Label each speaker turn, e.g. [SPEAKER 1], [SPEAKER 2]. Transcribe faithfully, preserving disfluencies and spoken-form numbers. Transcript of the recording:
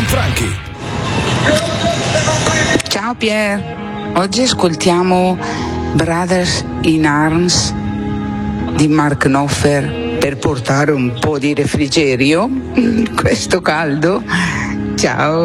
[SPEAKER 1] Franchi.
[SPEAKER 2] Ciao Pier, oggi ascoltiamo Brothers in Arms di Mark Knopfler per portare un po' di refrigerio in questo caldo. Ciao.